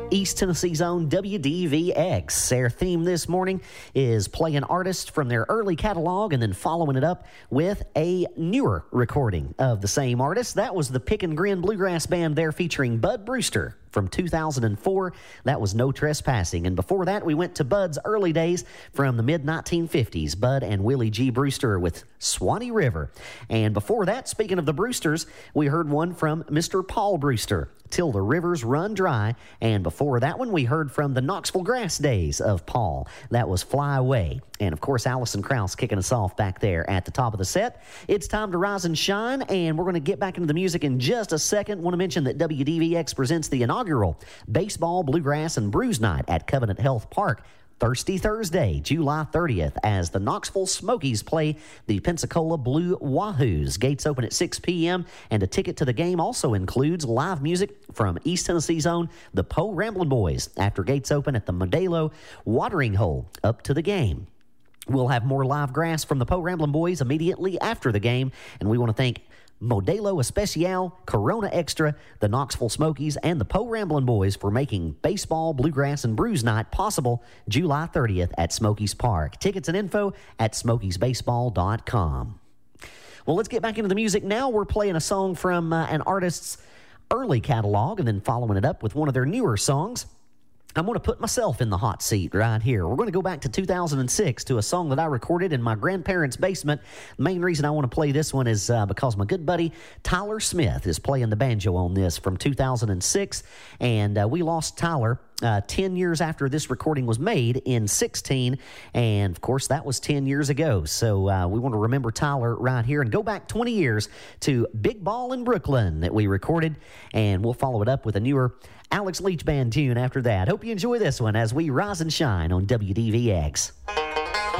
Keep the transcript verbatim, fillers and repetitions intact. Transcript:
East Tennessee's own W D V X. Their theme this morning is playing artists from their early catalog and then following it up with a newer recording of the same artist. That was the Pick and Grin Bluegrass Band there featuring Bud Brewster from two thousand four. That was No Trespassing. And before that, we went to Bud's early days from the mid nineteen fifties. Bud and Willie G. Brewster with Swanee River. And before that, speaking of the Brewsters, we heard one from Mister Paul Brewster, Till the Rivers Run Dry. And before that one, we heard from the Knoxville Grass days of Paul. That was Fly Away. And of course, Allison Krauss kicking us off back there at the top of the set. It's time to rise and shine, and we're going to get back into the music in just a second. Want to mention that W D V X presents the inaugural Baseball, Bluegrass, and Brews Night at Covenant Health Park Thirsty Thursday, July thirtieth, as the Knoxville Smokies play the Pensacola Blue Wahoos. Gates open at six p.m., and a ticket to the game also includes live music from East Tennessee's own the Poe Ramblin' Boys after gates open at the Modelo Watering Hole up to the game. We'll have more live grass from the Poe Ramblin' Boys immediately after the game, and we want to thank Modelo Especial, Corona Extra, the Knoxville Smokies, and the Poe Ramblin' Boys for making Baseball, Bluegrass, and Brews Night possible July thirtieth at Smokies Park. Tickets and info at smokies baseball dot com. Well, let's get back into the music now. We're playing a song from uh, an artist's early catalog and then following it up with one of their newer songs. I'm going to put myself in the hot seat right here. We're going to go back to two thousand six to a song that I recorded in my grandparents' basement. The main reason I want to play this one is uh, because my good buddy Tyler Smith is playing the banjo on this from two thousand six, and uh, we lost Tyler uh, ten years after this recording was made in sixteen, and of course that was ten years ago. So uh, we want to remember Tyler right here and go back twenty years to Big Ball in Brooklyn that we recorded, and we'll follow it up with a newer Alex Leach Band tune after that. Hope you enjoy this one as we rise and shine on W D V X.